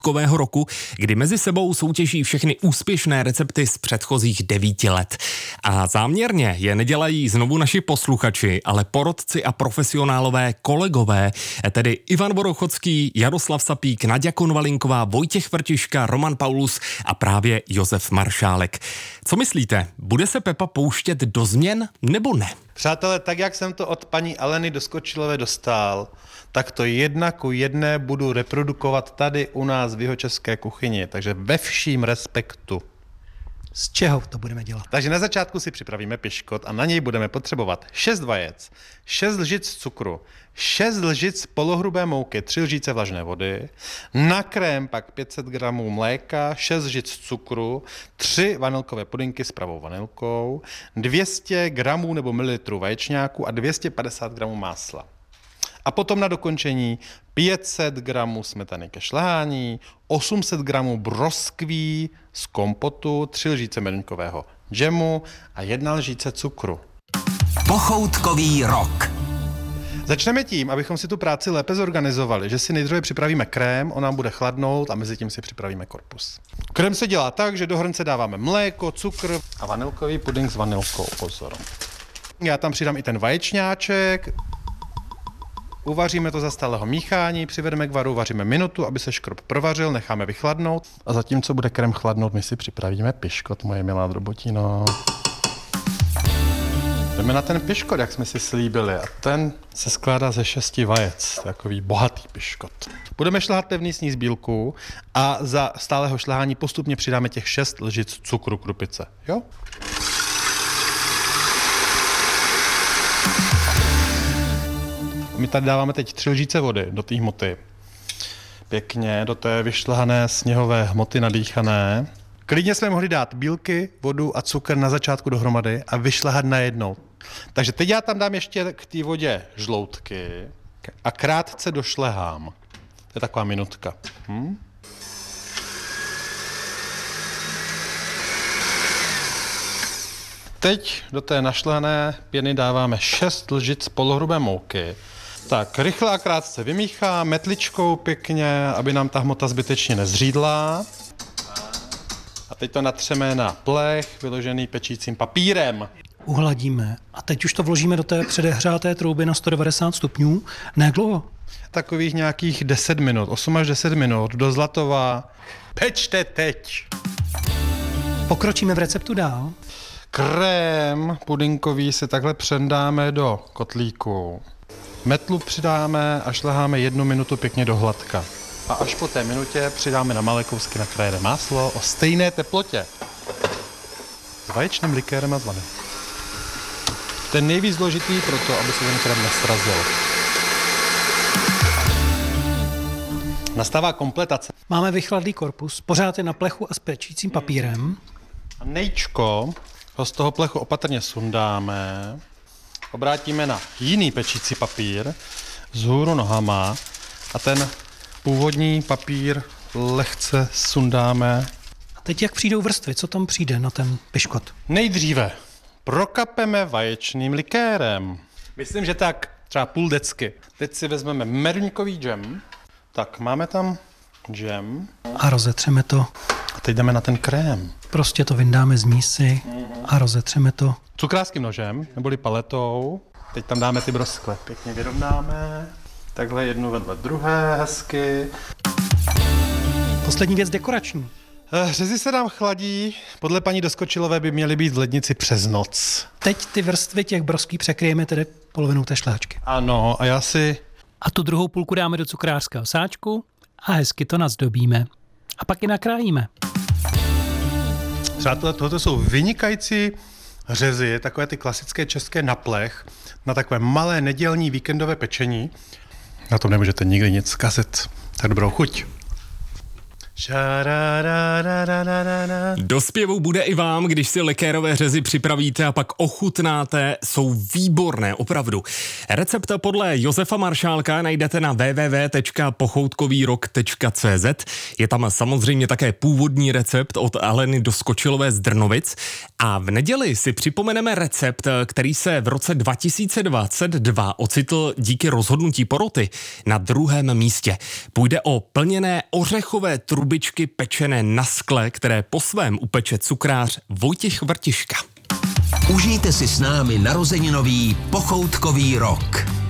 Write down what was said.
kového roku, kdy mezi sebou soutěží všechny úspěšné recepty z předchozích 9 let. A záměrně je nedělají znovu naši posluchači, ale porotci a profesionálové kolegové, tedy Ivan Borochocký, Jaroslav Sapík, Naďa Konvalinková, Vojtěch Vrtiška, Roman Paulus a právě Josef Maršálek. Co myslíte, bude se Pepa pouštět do změn nebo ne? Přátelé, tak jak jsem to od paní Aleny Doskočilové dostal, tak to 1:1 budu reprodukovat tady u nás v jihočeské kuchyni, takže ve vším respektu. Z čeho to budeme dělat? Takže na začátku si připravíme piškot a na něj budeme potřebovat 6 vajec, 6 lžic cukru, 6 lžic polohrubé mouky, 3 lžíce vlažné vody, na krém pak 500 gramů mléka, 6 lžic cukru, 3 vanilkové pudinky s pravou vanilkou, 200 gramů nebo mililitrů vaječňáku a 250 gramů másla. A potom na dokončení 500 gramů smetany ke šlehání, 800 gramů broskví z kompotu, 3 lžíce meduňkového džemu a 1 lžíce cukru. Pochoutkový rok. Začneme tím, abychom si tu práci lépe zorganizovali, že si nejdříve připravíme krém, on nám bude chladnout a mezi tím si připravíme korpus. Krém se dělá tak, že do hrnce dáváme mléko, cukr a vanilkový puding s vanilkou, pozor. Já tam přidám i ten vaječňáček. Uvaříme to za stálého míchání, přivedeme k varu, vaříme minutu, aby se škrob provařil, necháme vychladnout. A zatímco bude krém chladnout, my si připravíme piškot, moje milá drobotino. Jdeme na ten piškot, jak jsme si slíbili, a ten se skládá ze 6 vajec, takový bohatý piškot. Budeme šlehat pevný sníh z bílku a za stálého šlehání postupně přidáme těch 6 lžic cukru krupice, jo? My tady dáváme teď 3 lžíce vody do té hmoty. Pěkně, do té vyšlehané sněhové hmoty nadýchané. Klidně jsme mohli dát bílky, vodu a cukr na začátku dohromady a vyšlehat najednou. Takže teď já tam dám ještě k té vodě žloutky a krátce došlehám. To je taková minutka. Teď do té našlehané pěny dáváme 6 lžic polohrubé mouky. Tak, rychle a krátce vymíchá metličkou pěkně, aby nám ta hmota zbytečně nezřídla. A teď to natřeme na plech, vyložený pečícím papírem. Uhladíme a teď už to vložíme do té předehřáté trouby na 190 stupňů. Ne jak dlouho? Takových nějakých 10 minut, 8 až 10 minut, do zlatova. Pečte teď! Pokročíme v receptu dál. Krém pudinkový si takhle přendáme do kotlíku. Metlu přidáme a šleháme 1 minutu pěkně do hladka. A až po té minutě přidáme na malé kousky nakrájené máslo o stejné teplotě. S vaječným likérem a s vanilou. Ten nejvíc důležitý pro to, aby se ten krém nesrazil. Nastává kompletace. Máme vychladlý korpus, pořád je na plechu a s pečícím papírem. A nejčko ho z toho plechu opatrně sundáme, obrátíme na jiný pečící papír vzhůru nohama a ten původní papír lehce sundáme. A teď jak přijdou vrstvy, co tam přijde na ten piškot? Nejdříve prokapeme vaječným likérem. Myslím, že tak třeba půl decky. Teď si vezmeme meduňkový džem. Tak, máme tam džem. A rozetřeme to. A teď jdeme na ten krém. Prostě to vyndáme z mísy a rozetřeme to. Cukrářským nožem, neboli paletou. Teď tam dáme ty broskve. Pěkně vyrovnáme. Takhle jednu vedle druhé, hezky. Poslední věc dekorační. Řezy se nám chladí. Podle paní Doskočilové by měly být v lednici přes noc. Teď ty vrstvy těch broskví překryjeme tedy polovinou té šlehačky. Ano, a já si... A tu druhou půlku dáme do cukrářského sáčku a hezky to nazdobíme. A pak ji nakrájíme. Přátelé, tohle jsou vynikající řezy, takové ty klasické české na plech, na takové malé nedělní víkendové pečení. Na tom nemůžete nikdy nic zkazit. Tak dobrou chuť. Do zpěvu bude i vám, když si likérové řezy připravíte a pak ochutnáte, jsou výborné, opravdu. Recept podle Josefa Maršálka najdete na www.pochoutkovýrok.cz. Je tam samozřejmě také původní recept od Aleny Doskočilové z Drnovic. A v neděli si připomeneme recept, který se v roce 2022 ocitl díky rozhodnutí poroty na 2. místě. Půjde o plněné ořechové trubičky pečené na skle, které po svém upeče cukrář Vojtěch Vrtiška. Užijte si s námi narozeninový pochoutkový rok.